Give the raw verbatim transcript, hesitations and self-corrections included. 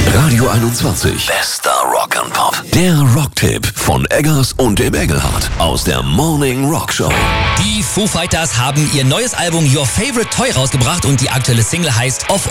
Radio einundzwanzig. Bester Rock and Pop. Der Rocktipp von Eggers und dem Engelhardt aus der Morning Rock Show. Die Foo Fighters haben ihr neues Album Your Favorite Toy rausgebracht und die aktuelle Single heißt Of